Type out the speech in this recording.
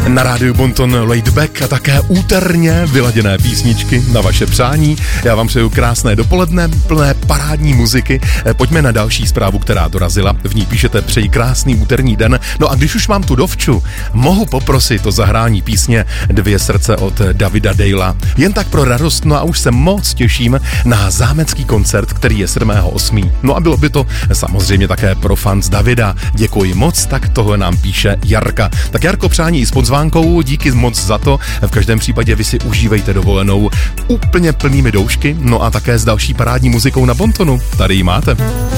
Na rádiu Bonton Laid Back a také úterně vyladěné písničky na vaše přání. Já vám přeju krásné dopoledne, plné parádní muziky. Pojďme na další zprávu, která dorazila. V ní píšete: přeji krásný úterní den. No a když už mám tu dovču, mohu poprosit o zahrání písně Dvě srdce od Davida Dalea. Jen tak pro radost, no a už se moc těším na zámecký koncert, který je 7.8. No a bylo by to samozřejmě také pro fans Davida. Děkuji moc, tak tohle nám píše Jarka. Tak Jarko, přání i s podzvánkou, díky moc za to. V každém případě vy si užívejte dovolenou úplně plnými doušky, no a také s další parádní muzikou na Bontonu. Tady ji máte.